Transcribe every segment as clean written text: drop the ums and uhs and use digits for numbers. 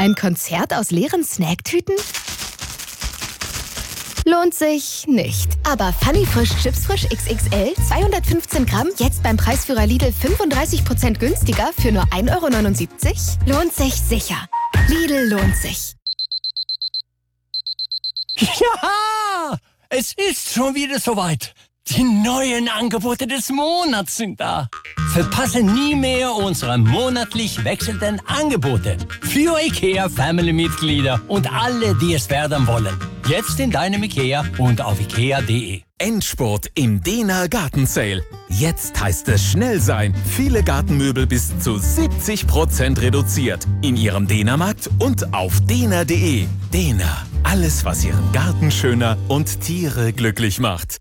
Ein Konzert aus leeren Snacktüten? Lohnt sich nicht. Aber Funny Frisch Chips Frisch XXL 215 Gramm jetzt beim Preisführer Lidl 35% günstiger für nur 1,79 €? Lohnt sich sicher. Lidl lohnt sich. Ja, es ist schon wieder soweit. Die neuen Angebote des Monats sind da. Verpasse nie mehr unsere monatlich wechselnden Angebote. Für IKEA-Family-Mitglieder und alle, die es werden wollen. Jetzt in deinem IKEA und auf ikea.de. Endspurt im Dena Garten Sale. Jetzt heißt es schnell sein. Viele Gartenmöbel bis zu 70% reduziert. In Ihrem Dena-Markt und auf dena.de. Dena. Alles, was Ihren Garten schöner und Tiere glücklich macht.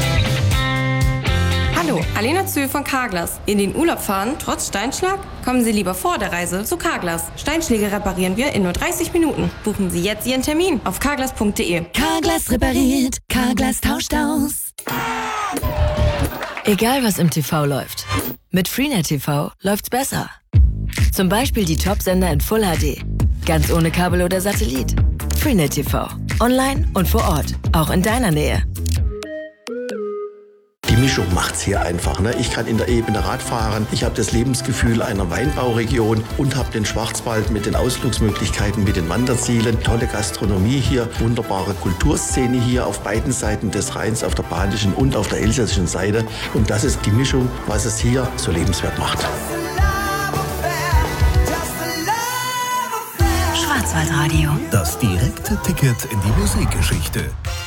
Hallo, Alena Zöhl von Carglass. In den Urlaub fahren, trotz Steinschlag? Kommen Sie lieber vor der Reise zu Carglass. Steinschläge reparieren wir in nur 30 Minuten. Buchen Sie jetzt Ihren Termin auf carglass.de. Carglass repariert, Carglass tauscht aus. Egal was im TV läuft, mit Freenet TV läuft's besser. Zum Beispiel die Top-Sender in Full HD. Ganz ohne Kabel oder Satellit. Freenet TV. Online und vor Ort. Auch in deiner Nähe. Die Mischung macht's hier einfach. Ne? Ich kann in der Ebene Rad fahren, ich habe das Lebensgefühl einer Weinbauregion und habe den Schwarzwald mit den Ausflugsmöglichkeiten, mit den Wanderzielen, tolle Gastronomie hier, wunderbare Kulturszene hier auf beiden Seiten des Rheins, auf der badischen und auf der elsässischen Seite. Und das ist die Mischung, was es hier so lebenswert macht. Schwarzwaldradio. Das direkte Ticket in die Musikgeschichte.